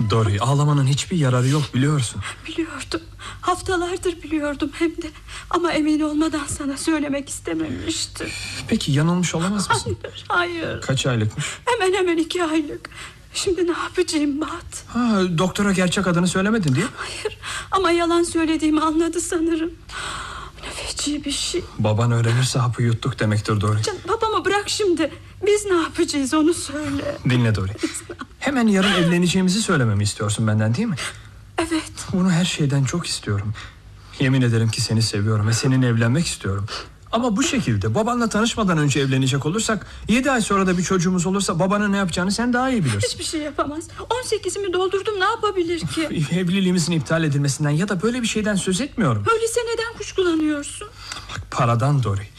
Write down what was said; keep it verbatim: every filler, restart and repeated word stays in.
Dory, ağlamanın hiçbir yararı yok, biliyorsun. Biliyordum. Haftalardır biliyordum hem de. Ama emin olmadan sana söylemek istememiştim. Peki yanılmış olamaz mısın? Hayır, hayır. Kaç aylıkmış? Hemen hemen iki aylık. Şimdi ne yapacağım Bat? Ha, doktora gerçek adını söylemedin değil mi? Hayır, ama yalan söylediğimi anladı sanırım. Ne feci bir şey. Baban öğrenirse hapı yuttuk demektir Dory. Can, babamı bırak şimdi. Biz ne yapacağız onu söyle. Dinle Dory. Hemen yarın evleneceğimizi söylememi istiyorsun benden değil mi? Evet. Bunu her şeyden çok istiyorum. Yemin ederim ki seni seviyorum ve seninle evlenmek istiyorum. Ama bu şekilde babanla tanışmadan önce evlenecek olursak, yedi ay sonra da bir çocuğumuz olursa babanın ne yapacağını sen daha iyi bilirsin. Hiçbir şey yapamaz. on sekizimi doldurdum, ne yapabilir ki? Evliliğimizin iptal edilmesinden ya da böyle bir şeyden söz etmiyorum. Öyleyse neden kuşkulanıyorsun? Bak, paradan Dory.